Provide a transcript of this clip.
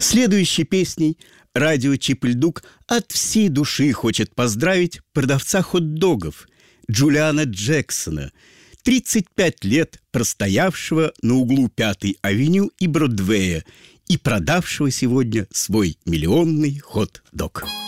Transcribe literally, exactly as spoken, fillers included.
Следующей песней радио Чип-и-Ль-Дук от всей души хочет поздравить продавца хот-догов Джулиана Джексона, тридцать пять лет простоявшего на углу Пятой авеню и Бродвея и продавшего сегодня свой миллионный хот-дог.